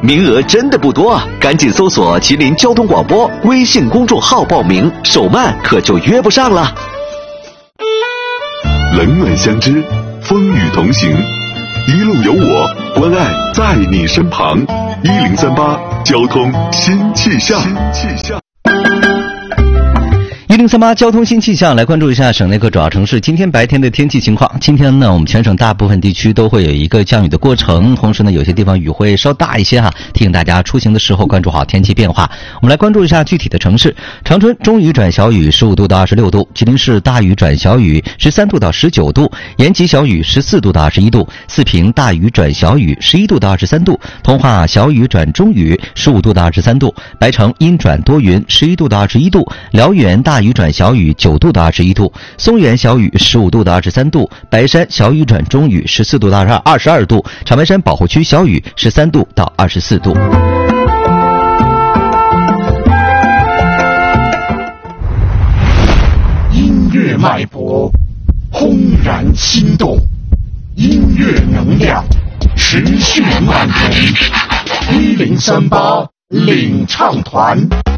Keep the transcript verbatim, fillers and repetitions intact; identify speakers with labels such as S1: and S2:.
S1: 名额真的不多啊，赶紧搜索吉林交通广播微信公众号报名，手慢可就约不上了。
S2: 冷暖相知，风雨同行，一路有我，关爱在你身旁。一零三八交通新气象。新气象。
S3: 一零三八交通新气象，来关注一下省内各主要城市今天白天的天气情况。今天呢，我们全省大部分地区都会有一个降雨的过程，同时呢，有些地方雨会稍大一些哈，提醒大家出行的时候关注好天气变化。我们来关注一下具体的城市：长春中雨转小雨，十五度到二十六度；吉林市大雨转小雨，十三度到十九度；延吉小雨，十四度到二十一度；四平大雨转小雨，十一度到二十三度；通化小雨转中雨，十五度到二十三度；白城阴转多云，十一度到二十一度；辽源大雨转小雨，九度到二十一度；松原小雨，十五度到二十三度；白山小雨转中雨，十四度到二十二度；长白山保护区小雨，十三度到二十四度。
S4: 音乐脉搏，轰然心动，音乐能量持续蔓延。一零三八领唱团。